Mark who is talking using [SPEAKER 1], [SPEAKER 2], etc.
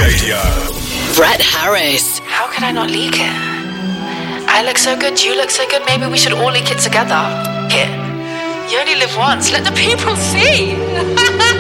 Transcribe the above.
[SPEAKER 1] Radio.
[SPEAKER 2] Brett Harris.
[SPEAKER 3] How could I not leak it? I look so good, you look so good, maybe we should all leak it together. It. You only live once, let the people see.